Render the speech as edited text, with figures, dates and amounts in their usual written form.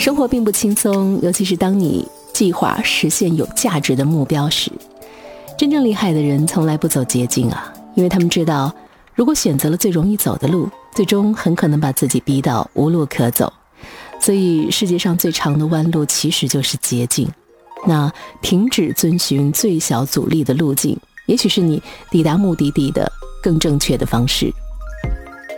生活并不轻松，尤其是当你计划实现有价值的目标时。真正厉害的人从来不走捷径啊，因为他们知道，如果选择了最容易走的路，最终很可能把自己逼到无路可走。所以世界上最长的弯路其实就是捷径。那停止遵循最小阻力的路径，也许是你抵达目的地的更正确的方式。